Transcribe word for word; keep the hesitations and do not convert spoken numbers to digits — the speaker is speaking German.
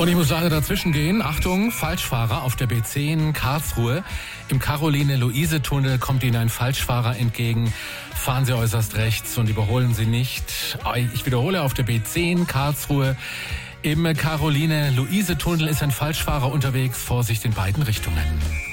Und ich muss leider dazwischen gehen. Achtung, Falschfahrer auf der B zehn Karlsruhe. Im Caroline-Luise-Tunnel kommt Ihnen ein Falschfahrer entgegen. Fahren Sie äußerst rechts und überholen Sie nicht. Ich wiederhole, auf der B zehn Karlsruhe. Im Caroline-Luise-Tunnel ist ein Falschfahrer unterwegs. Vorsicht in beiden Richtungen.